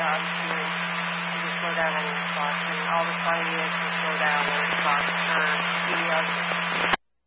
then you can slow down on your spots, and all the spotting units will slow down when it spots, or EDRs